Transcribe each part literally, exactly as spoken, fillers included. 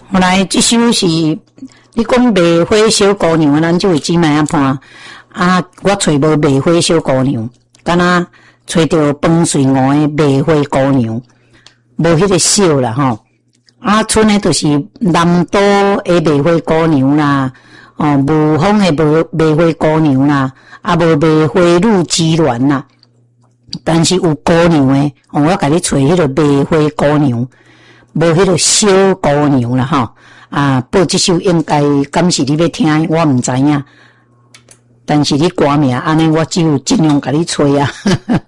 后来这首是你讲卖花小姑娘，咱就会只卖啊判啊，我找无卖花小姑娘，敢若找着饭水湖的卖花姑娘，无迄个小啦吼。啊，剩诶就是南都的卖花姑娘啦，哦，无风的卖卖花姑娘啦，啊，无卖花乳之卵啦。但是有姑娘诶，哦，我甲你找迄个卖花姑娘，无迄个小姑娘啦吼。啊，报这首应该敢是你要听，我毋知影。但是你歌名安尼，我只有尽量甲你吹啊。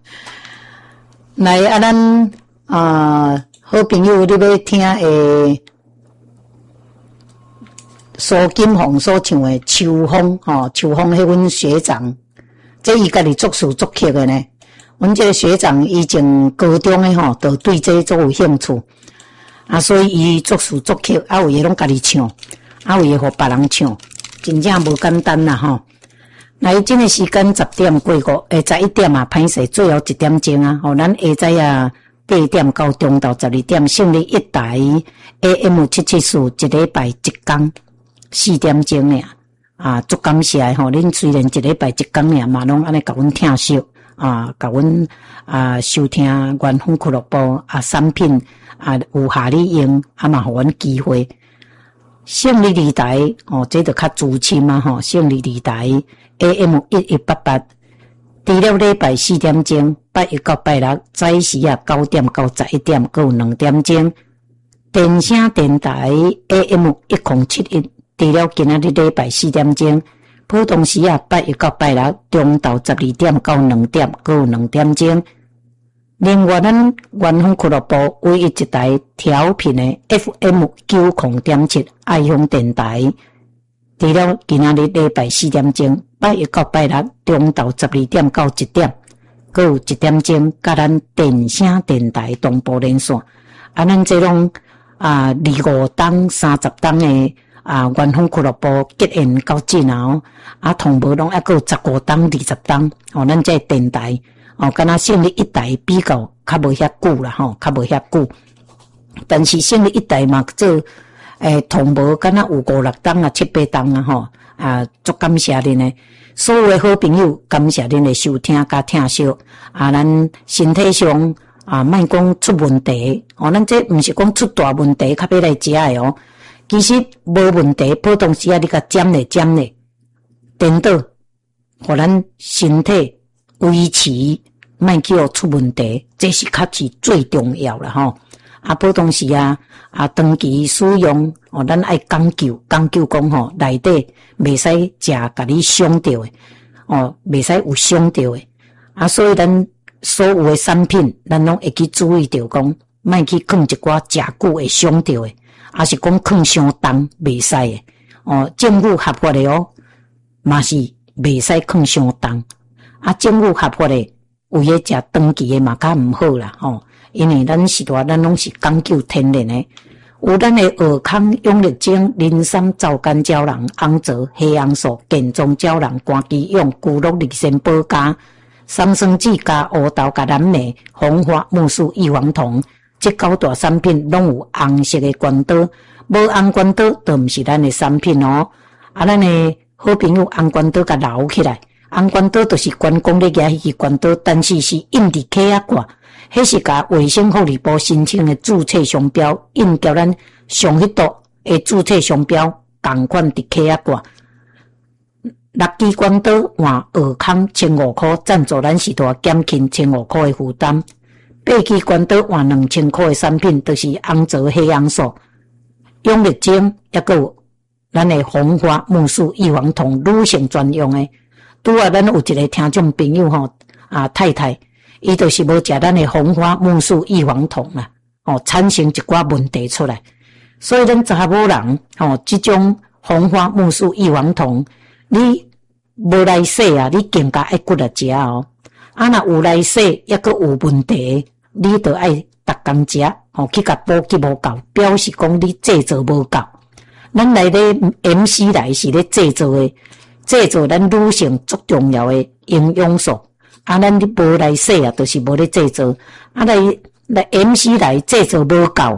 来啊，咱啊。好朋友，你要听诶，苏金凤所唱诶《秋风》吼，《秋风》迄阮学长，这伊家己作词作曲诶呢。阮这个学长以前高中诶吼，都对这足有兴趣，啊，所以伊作词作曲，啊有诶拢家己唱，啊有诶互别人唱，真正无简单啦吼。来，这个时间十点过五，诶，十一点啊，歹势，最后一点钟啊，吼，咱下载啊。八点到中昼十二点，胜利一台 A M 七七四，一礼拜一工四点钟尔啊，足感谢吼！恁虽然一礼拜一工尔，嘛拢安尼甲阮听惜啊，甲阮啊收听元丰俱乐部啊产品啊有下你用，啊嘛互阮机会。胜利二台哦，这就较资深嘛吼，胜利二台 A M 一一八八。除了礼拜四点钟，拜一到拜六早时啊九点到十一点，还有两点钟。电声电台 A M 一零七一，除了今仔日礼拜四点钟，普通时啊拜一到拜六中昼十二点到两点，还有两点钟。另外，咱元丰俱乐部唯一一台调频的 F M 九零点七爱乡电台。除了今仔日礼拜四点钟，拜一到拜六中昼十二点到一点，还有一点钟，甲咱电声电台同步连线。啊，咱这种啊二五档、三十档的啊元丰俱乐部结缘到尽后，啊同步拢还有十五档、二十档。哦，咱这电台哦，敢若胜利一台比较较无遐久啦吼，较无遐久。但是胜利一台嘛做。诶，同无敢若有五六档啊、七八档啊，吼啊，足感谢恁诶，所有诶好朋友，感谢恁诶收听甲听惜啊，咱身体上啊，莫讲出问题哦，咱这毋是讲出大问题，较要来食诶哦，其实无问题，普通时啊，你甲减咧减咧，颠倒，互咱身体维持，莫去互出问题，这是较是最重要啦吼。啊，普通时啊，啊，长期使用哦，咱爱讲究，讲究讲吼，内底袂使食甲你伤着诶，哦，袂使有伤着诶，啊，所以咱所有诶产品，咱拢会去注意着讲，莫去放一寡食久会伤着诶，啊是讲放伤重袂使诶，哦，政府合法诶哦，嘛是袂使放伤重，啊，政府合法诶，有诶食长期诶嘛较毋好啦，吼、哦。因为咱时代咱拢是讲究天然诶，有咱诶尔康、永力精、磷酸皂苷胶囊、红泽、黑红素、健壮胶囊、肝肌用、骨碌利仙宝加、三生子加乌豆加蓝莓、红花木素异黄酮，这九大产品拢有红色诶关刀，无红关刀都毋是咱诶产品哦。啊，咱诶好朋友红关刀甲留起来，红关刀就是关公咧举迄支关刀，但是是印伫脚仔挂。迄是甲卫生福利部申请的注册商标，印交咱上迄度的注册商标，同款伫脚仔挂。六支关刀换二康千五块，赞助咱是大减轻千五块的负担。八支关刀换两千块的产品，都、就是红泽黑红素、永力精，抑个有咱的红花木素异黄酮女性专用的。拄啊，咱有一个听众朋友吼啊太太。伊就是无食咱的红花木素异黄酮啦，哦，产生一寡问题出来。所以咱查某人，哦，即种红花木素异黄酮，你无来洗啊，你更加爱骨来食哦。啊，若有来洗，抑个有问题，你着爱逐工食，哦，去甲补给无够，表示讲你制作无够。咱内底 M C 来是咧制作的，制作咱女性足重要的营养素。啊，咱你无来洗啊，就是无咧制作。啊，来来 M C 来制作无够，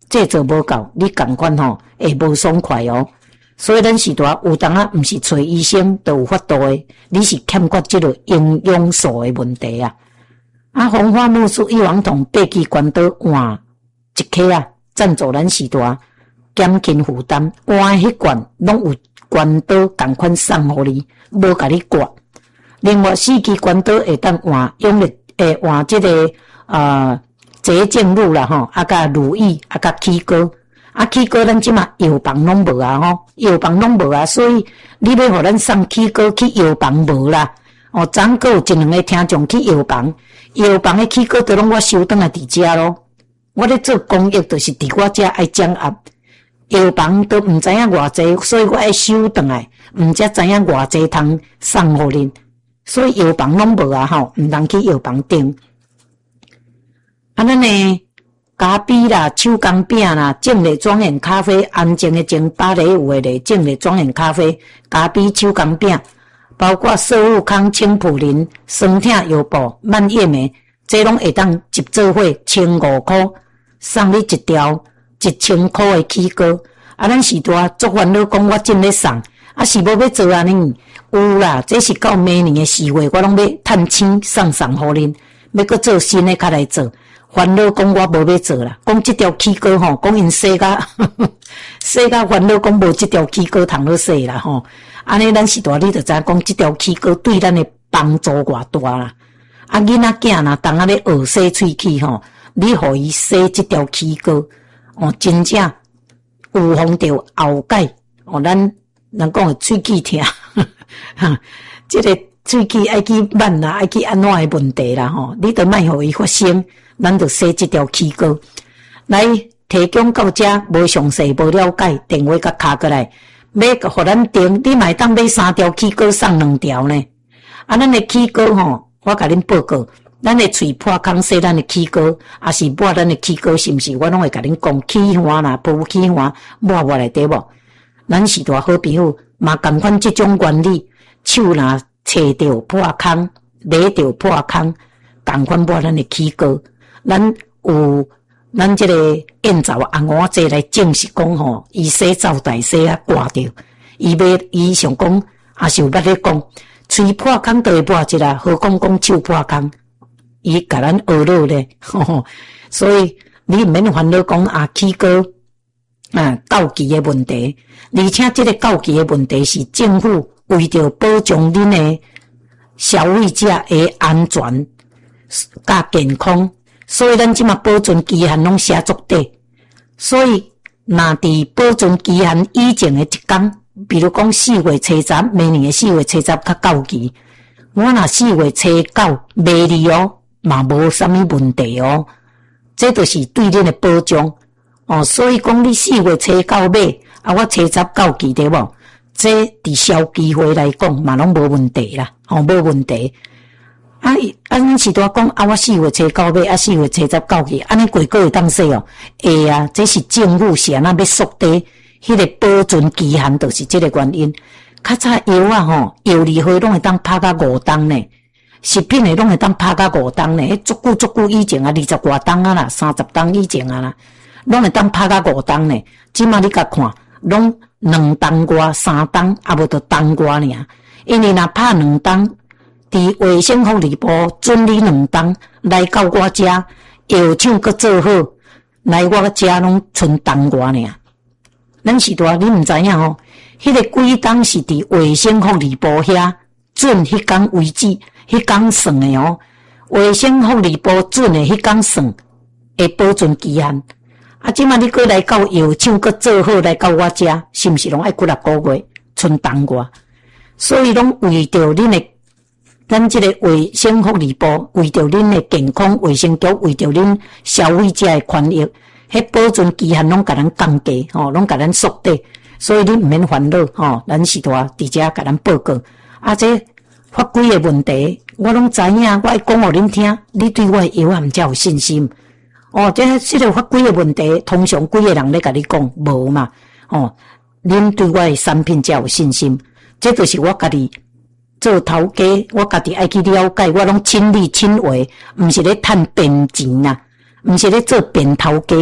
这做无够，你共款吼会无爽快哦。所以咱时代有当啊，毋是找医生都有法度诶，你是欠缺即个营养素诶问题啊。啊，红花木素异黄酮八支关刀换一克啊，赞助咱时代减轻负担，换迄罐拢有关刀共款送互你，无甲你割。另外四支关刀会当换用力诶换即个呃洁净乳啦吼，啊甲乳液啊甲起膏。啊，起膏咱即马药房拢无啊吼，药房拢无啊，所以你要互咱送起膏去药房无啦。哦，昨个有一两个听众去药房，药房的起膏都拢我收倒来伫遮咯。我咧做公益，就是伫我遮爱掌握，药房都毋知影偌济，所以我爱收倒来，毋则知影偌济通送互恁。所以药房拢无啊吼，毋通去药房订。啊，咱呢？咖啡啦、手工饼啦、种类庄园咖啡、安静的种芭蕾舞的咧、种类庄园咖啡、咖啡手工饼，包括色物康、青普林、酸痛药布、蔓越莓，这拢会当集做伙千五块，送你一条一千块的起膏。啊，咱时代做烦恼讲我真咧送，啊是无要做安尼？有啦，这是到明年的四月，我拢要趁钱送送互恁，要搁做新的较来做。烦恼讲我无要做啦，讲即条起膏吼，讲因洗甲洗甲烦恼讲无即条起膏通好洗啦吼。安尼咱时代你就知影讲即条起膏对咱的帮助偌大啦。啊，囡仔囝若当下咧学洗喙齿吼，你互伊洗即条起膏，哦，真正有防着后盖哦。咱人讲喙齿疼，哈，即个喙齿爱去挽啦，爱去安怎的问题啦吼，你都莫互伊发生。咱就洗即条起膏来提供到遮，无详细无了解，电话甲卡过来，要互咱订，你买当买三条起膏送两条呢。啊，咱的起膏吼，我甲恁报告，咱的喙破空洗咱的起膏，也是抹咱的起膏，是毋是？我拢会甲恁讲起花啦，不起花抹抹来对无？咱时代好朋友嘛，共款即种原理，手若切着破空，勒着破空，共款抹咱的起膏。咱有咱即个燕巢红蚵仔这来证实讲吼，伊洗澡大洗啊挂着，伊要伊想讲也是有捌咧讲，喙破空都会抹一啦，何况讲手破空，伊甲咱学了咧，吼吼，所以你毋免烦恼讲啊起膏啊到期的问题，而且即个到期的问题是政府为着保障恁的消费者的安全甲健康。所以咱即马保存期限拢写足底，所以若伫保存期限以前的一天，比如讲四月初十，明年的四月初十较到期，我若四月初九卖你哦，嘛无啥物问题哦，这就是对恁的保障哦。所以讲你四月初九买，啊我初十到期对无？这伫消基会来讲嘛拢无问题啦，哦无问题。啊，啊，恁时代讲啊，我四月初九买，啊，四月初十到期，安尼过个月当说哦，会啊，这是政府是安那要缩短迄个保存期限，就是这个原因。较早药啊吼，药理会拢会当拍到五档呢，食品诶拢会当拍到五档呢，迄足久足久以前啊，二十外档啊啦，三十档以前啊啦，拢会当拍到五档呢。即马你甲看，拢两档外、三档，啊无着档外尔，因为若拍两档。伫卫生福利部准你两档来到我遮，药厂阁做好，来我遮拢剩档外尔。咱时代你毋知影吼，迄个几档是伫卫生福利部遐准迄工为止，迄工算诶哦。卫生福利部准诶迄工算会保存期限。啊，即马你阁来到药厂阁做好来到我遮，是毋是拢爱几六个月剩档外？所以拢为着恁诶。咱这个卫生福利部为着恁的健康卫生局，为着恁消费者的权益，迄保存期限拢甲咱降低，吼，拢甲咱缩短，所以你毋免烦恼，吼，咱时代伫遮甲咱报告。啊，这法规的问题，我拢知影，我爱讲互恁听，你对我的药啊，才有信心。哦，这这个法规的问题，通常几个人咧甲你讲无嘛，哦，恁对我的产品才有信心，这就是我家己。做头家，我家己爱去了解，我拢亲力亲为，毋是咧趁便钱啦，毋是咧做变头家啦。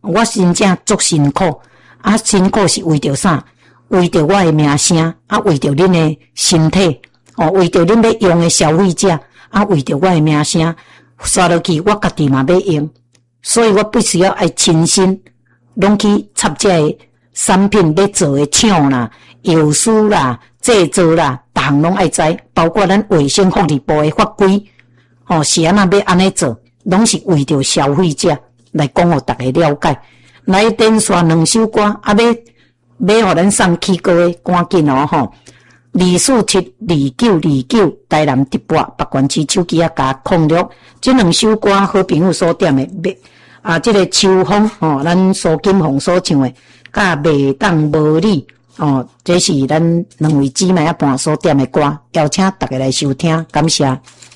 我真正足辛苦，啊，辛苦是为着啥？为着我的名声，啊，为着恁的身体，哦，为着恁要用的消费者，啊，为着我的名声，刷落去，我家己嘛要用，所以我必须要爱亲身，拢去插这个产品要做的厂啦、药师啦、制作啦，逐项拢爱知，包括咱卫生福利部的法规，哦，是安那要安尼做，拢是为着消费者来讲，互大家了解。来电刷两首歌，啊，要要互咱送起歌的，赶紧哦吼！二四七二九二九，台南直播北关区手机啊加控录，这两首歌好朋友所点的，啊，这个秋风哦，咱苏金凤所唱的，甲袂当无你哦，这是咱两位姊妹啊伴所点的歌，邀请大家来收听，感谢。